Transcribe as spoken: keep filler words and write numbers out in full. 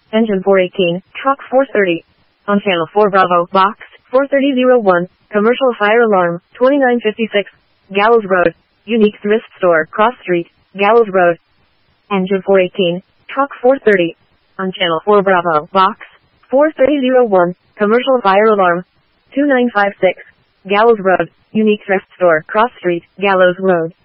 Engine four eighteen, Truck four thirty. On Channel four Bravo, Box four thirty oh one, Commercial Fire Alarm, twenty-nine fifty-six, Gallows Road, Unique Thrift Store, Cross Street, Gallows Road. Engine four eighteen, Truck four thirty. On Channel four Bravo, Box four thirty oh one, Commercial Fire Alarm, two nine five six, Gallows Road, Unique Thrift Store, Cross Street, Gallows Road.